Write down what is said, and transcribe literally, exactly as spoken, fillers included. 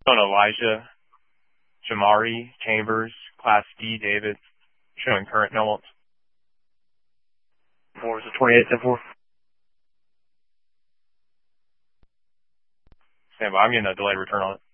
on Elijah Jamari Chambers, Class D David, showing current no wants. Four is a twenty-eight ten four. Stand by. I'm getting a delayed return on it.